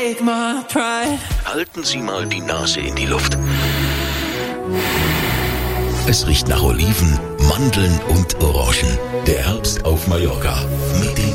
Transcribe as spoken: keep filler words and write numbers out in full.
take my pride. Halten Sie mal die Nase in die Luft. Es riecht nach Oliven, Mandeln und Orangen. Der Herbst auf Mallorca mit dem